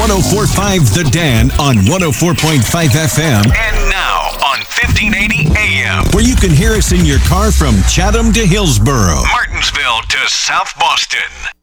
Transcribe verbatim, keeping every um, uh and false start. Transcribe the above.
oh four point five The Dan on one oh four point five F M. And now on fifteen eighty A M. Where you can hear us in your car from Chatham to Hillsboro, Martinsville to South Boston.